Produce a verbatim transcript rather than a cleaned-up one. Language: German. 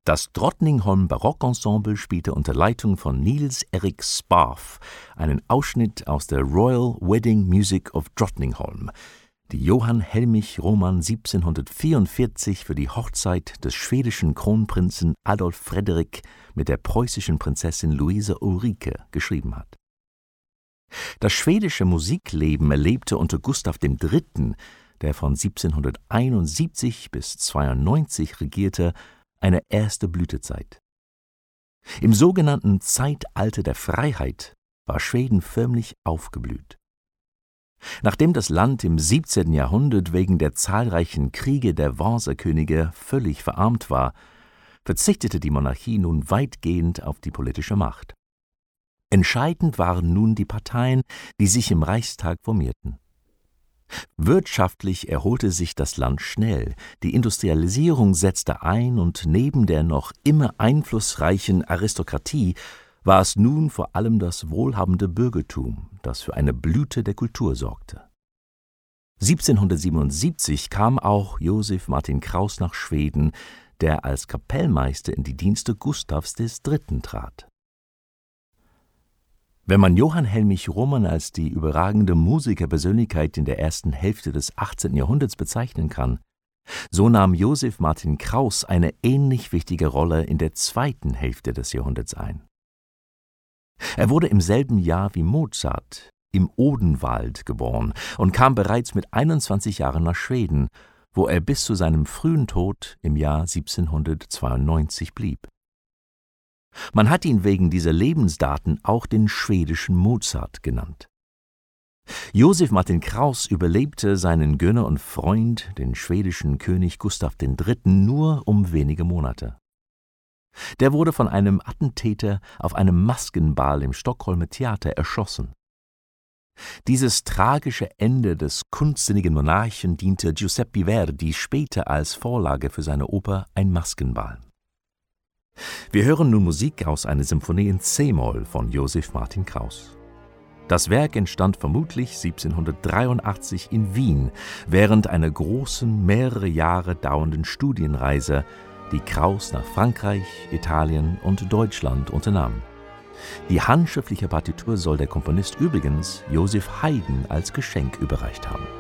Das Drottningholm Barockensemble spielte unter Leitung von Niels Erik Sparf einen Ausschnitt aus der Royal Wedding Music of Drottningholm, die Johann Helmich Roman siebzehnhundertvierundvierzig für die Hochzeit des schwedischen Kronprinzen Adolf Frederik mit der preußischen Prinzessin Luise Ulrike geschrieben hat. Das schwedische Musikleben erlebte unter Gustav dem Dritten., der von siebzehnhunderteinundsiebzig bis zweiundneunzig regierte, eine erste Blütezeit. Im sogenannten Zeitalter der Freiheit war Schweden förmlich aufgeblüht. Nachdem das Land im siebzehnten. Jahrhundert wegen der zahlreichen Kriege der Vasa-Könige völlig verarmt war, verzichtete die Monarchie nun weitgehend auf die politische Macht. Entscheidend waren nun die Parteien, die sich im Reichstag formierten. Wirtschaftlich erholte sich das Land schnell, die Industrialisierung setzte ein und neben der noch immer einflussreichen Aristokratie war es nun vor allem das wohlhabende Bürgertum, das für eine Blüte der Kultur sorgte. siebzehnhundertsiebenundsiebzig kam auch Josef Martin Kraus nach Schweden, der als Kapellmeister in die Dienste Gustavs des Dritten trat. Wenn man Johann Helmich Roman als die überragende Musikerpersönlichkeit in der ersten Hälfte des achtzehnten. Jahrhunderts bezeichnen kann, so nahm Josef Martin Kraus eine ähnlich wichtige Rolle in der zweiten Hälfte des Jahrhunderts ein. Er wurde im selben Jahr wie Mozart im Odenwald geboren und kam bereits mit einundzwanzig Jahren nach Schweden, wo er bis zu seinem frühen Tod im Jahr siebzehnhundertzweiundneunzig blieb. Man hat ihn wegen dieser Lebensdaten auch den schwedischen Mozart genannt. Josef Martin Kraus überlebte seinen Gönner und Freund, den schwedischen König Gustav den Dritten., nur um wenige Monate. Der wurde von einem Attentäter auf einem Maskenball im Stockholmer Theater erschossen. Dieses tragische Ende des kunstsinnigen Monarchen diente Giuseppe Verdi später als Vorlage für seine Oper Ein Maskenball. Wir hören nun Musik aus einer Symphonie in C-Moll von Josef Martin Kraus. Das Werk entstand vermutlich siebzehnhundertdreiundachtzig in Wien während einer großen, mehrere Jahre dauernden Studienreise, die Kraus nach Frankreich, Italien und Deutschland unternahm. Die handschriftliche Partitur soll der Komponist übrigens Joseph Haydn als Geschenk überreicht haben.